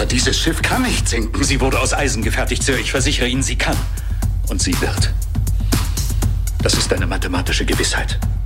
dieses Schiff kann nicht sinken. Sie wurde aus Eisen gefertigt, Sir. Ich versichere Ihnen, sie kann. Und sie wird. Das ist eine mathematische Gewissheit.